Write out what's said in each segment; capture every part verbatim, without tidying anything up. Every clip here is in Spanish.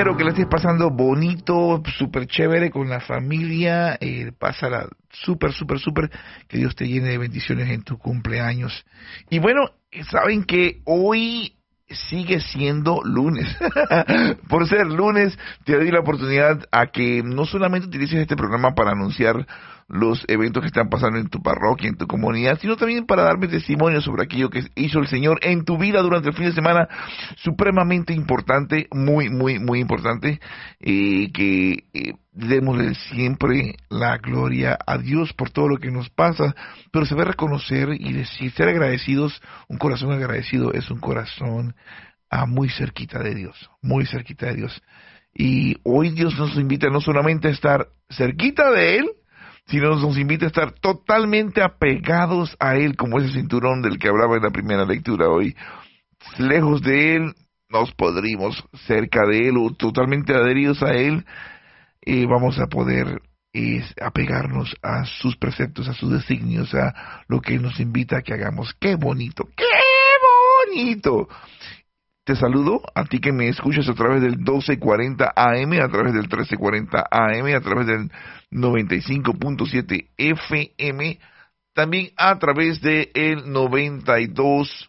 Espero que la estés pasando bonito, súper chévere con la familia. Eh, pásala súper, súper, súper. Que Dios te llene de bendiciones en tu cumpleaños. Y bueno, saben que hoy sigue siendo lunes. Por ser lunes, te doy la oportunidad a que no solamente utilices este programa para anunciar los eventos que están pasando en tu parroquia, en tu comunidad, sino también para darme testimonio sobre aquello que hizo el Señor en tu vida durante el fin de semana, supremamente importante, muy, muy, muy importante, eh, que eh, démosle siempre la gloria a Dios por todo lo que nos pasa, pero saber reconocer y decir, ser agradecidos. Un corazón agradecido es un corazón ah, muy cerquita de Dios, muy cerquita de Dios. Y hoy Dios nos invita no solamente a estar cerquita de Él, sino nos invita a estar totalmente apegados a Él, como ese cinturón del que hablaba en la primera lectura hoy. Lejos de Él nos podrimos, cerca de Él o totalmente adheridos a Él, eh, vamos a poder eh, apegarnos a sus preceptos, a sus designios, a lo que Él nos invita a que hagamos. ¡Qué bonito! ¡Qué bonito! Te saludo a ti que me escuchas a través del doce cuarenta A M, a través del trece cuarenta A M, a través del noventa y cinco punto siete F M, también a través del noventa y dos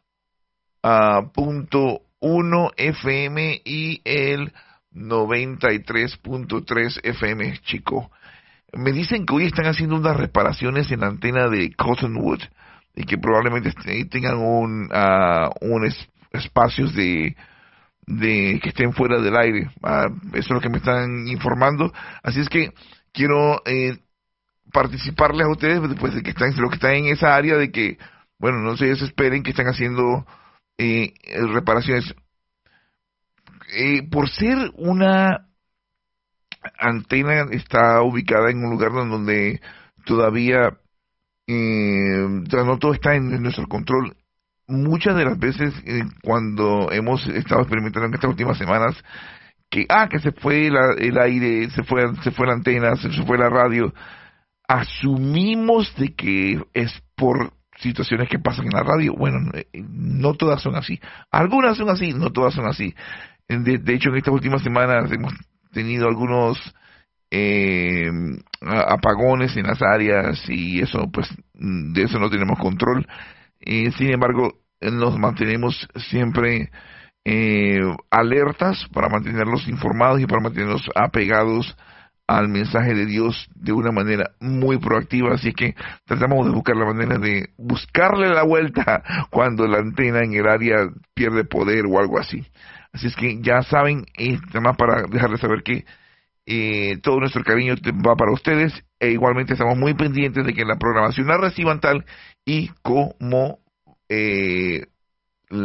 punto uno F M y el noventa y tres punto tres F M, chico. Me dicen que hoy están haciendo unas reparaciones en la antena de Cottonwood y que probablemente tengan un, uh, un es, espacios de, de que estén fuera del aire. Uh, eso es lo que me están informando. Así es que quiero eh, participarles a ustedes, pues, de que están, los que están en esa área, de que, bueno, no se desesperen, que están haciendo eh, reparaciones. Eh, por ser una antena, está ubicada en un lugar donde todavía eh, no todo está en, en nuestro control. Muchas de las veces eh, cuando hemos estado experimentando en estas últimas semanas que ah que se fue la, el aire, se fue se fue la antena, se, se fue la radio, asumimos de que es por situaciones que pasan en la radio. Bueno, eh, no todas son así. Algunas son así, no todas son así. De, de hecho, en estas últimas semanas hemos tenido algunos eh, apagones en las áreas y eso, pues, de eso no tenemos control. Eh, sin embargo, nos mantenemos siempre eh, alertas para mantenerlos informados y para mantenerlos apegados al mensaje de Dios de una manera muy proactiva. Así que tratamos de buscar la manera de buscarle la vuelta cuando la antena en el área pierde poder o algo así. Así es que ya saben, eh, además para dejarles saber que eh, todo nuestro cariño va para ustedes, e igualmente estamos muy pendientes de que la programación la reciban tal y como eh,